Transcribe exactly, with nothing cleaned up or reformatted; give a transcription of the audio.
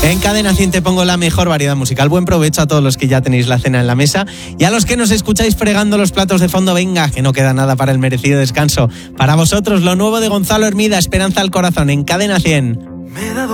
En Cadena cien te pongo la mejor variedad musical. Buen provecho a todos los que ya tenéis la cena en la mesa y a los que nos escucháis fregando los platos de fondo. Venga, que no queda nada para el merecido descanso. Para vosotros, lo nuevo de Gonzalo Hermida, Esperanza al Corazón, en Cadena cien. Me he dado